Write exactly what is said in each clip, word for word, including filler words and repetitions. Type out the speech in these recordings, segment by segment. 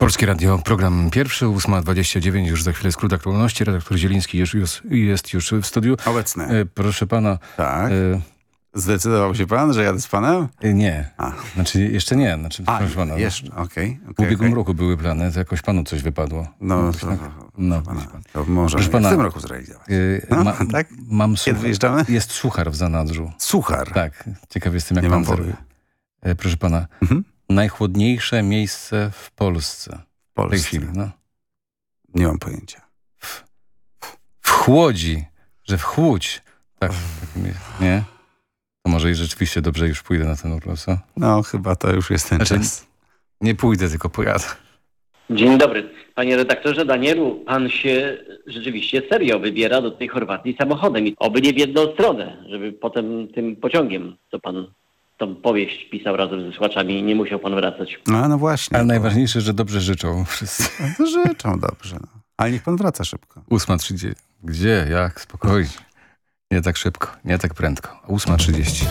Polskie Radio, program pierwszy, ósma dwadzieścia dziewięć, już za chwilę skrót aktualności. Redaktor Zieliński już, już, jest już w studiu. Obecny. E, proszę pana. Tak. E, Zdecydował się pan, że jadę z panem? e, nie. A. Znaczy jeszcze nie. Znaczy, A, proszę pana. jeszcze, okej. Okay, W okay, ubiegłym okay. roku były plany, to jakoś panu coś wypadło. No, Jakoś to, tak? to, no, pana, widzi pan. to może Proszę w pana, tym roku zrealizować. E, No, ma, tak? Mam Kiedy suchar. wyjeżdżamy? Jest suchar w zanadrzu. Suchar. Tak. Ciekaw jestem, jak Nie pan mam zerwie. E, proszę pana, Mhm. najchłodniejsze miejsce w Polsce. W tej Polsce. chwili, no. Nie mam pojęcia. W chłodzi, że w chłódź. Tak, tak nie? To może i rzeczywiście dobrze już pójdę na ten urlop, co? No, chyba to już jest ten Znaczy, czas. Nie pójdę, tylko pojadę. Dzień dobry. Panie redaktorze Danielu, pan się rzeczywiście serio wybiera do tej Chorwacji samochodem. I oby nie w jedną stronę, żeby potem tym pociągiem, to pan tą powieść pisał razem ze słuchaczami, nie musiał pan wracać. No, no właśnie. Ale najważniejsze, że dobrze życzą wszyscy. No, życzą dobrze. No. Ale niech pan wraca szybko. ósma trzydzieści. Gdzie? Jak? Spokojnie. Nie tak szybko, nie tak prędko. ósma trzydzieści.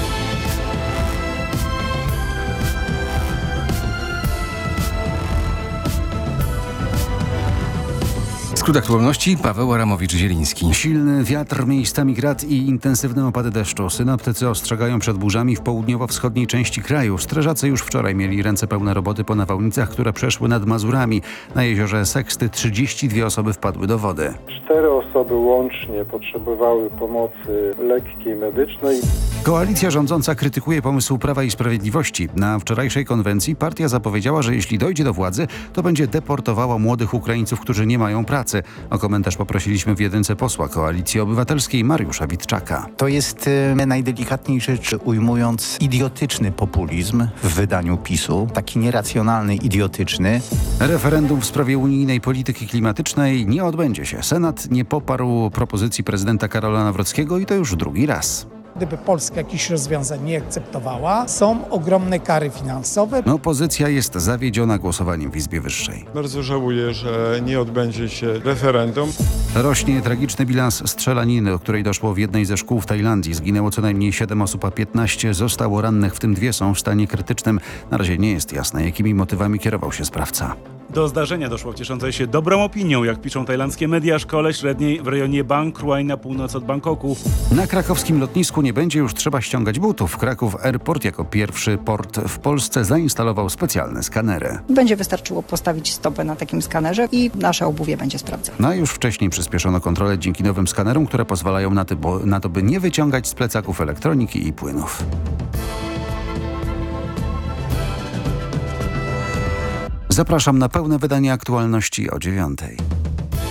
Skrót aktualności, Paweł Aramowicz-Zieliński. Silny wiatr, miejscami grad i intensywne opady deszczu. Synoptycy ostrzegają przed burzami w południowo-wschodniej części kraju. Strażacy już wczoraj mieli ręce pełne roboty po nawałnicach, które przeszły nad Mazurami. Na jeziorze Seksty trzydzieści dwie osoby wpadły do wody. Cztery osoby łącznie potrzebowały pomocy lekkiej medycznej. Koalicja rządząca krytykuje pomysł Prawa i Sprawiedliwości. Na wczorajszej konwencji partia zapowiedziała, że jeśli dojdzie do władzy, to będzie deportowała młodych Ukraińców, którzy nie mają pracy. O komentarz poprosiliśmy w jedynce posła Koalicji Obywatelskiej Mariusza Witczaka. To jest e, najdelikatniej rzecz ujmując idiotyczny populizm w wydaniu PiSu. Taki nieracjonalny, idiotyczny. Referendum w sprawie unijnej polityki klimatycznej nie odbędzie się. Senat nie poparł propozycji prezydenta Karola Nawrockiego i to już drugi raz. Gdyby Polska jakichś rozwiązań nie akceptowała, są ogromne kary finansowe. Opozycja jest zawiedziona głosowaniem w Izbie Wyższej. Bardzo żałuję, że nie odbędzie się referendum. Rośnie tragiczny bilans strzelaniny, do której doszło w jednej ze szkół w Tajlandii. Zginęło co najmniej siedem osób, a piętnaście zostało rannych, w tym dwie są w stanie krytycznym. Na razie nie jest jasne, jakimi motywami kierował się sprawca. Do zdarzenia doszło w cieszącej się dobrą opinią, jak piszą tajlandzkie media, szkole średniej w rejonie Bang Kroi na północ od Bangkoku. Na krakowskim lotnisku nie będzie już trzeba ściągać butów. Kraków Airport jako pierwszy port w Polsce zainstalował specjalne skanery. Będzie wystarczyło postawić stopę na takim skanerze i nasze obuwie będzie sprawdzane. No a już wcześniej przyspieszono kontrolę dzięki nowym skanerom, które pozwalają na to, bo, na to, by nie wyciągać z plecaków elektroniki i płynów. Zapraszam na pełne wydanie aktualności o dziewiątej.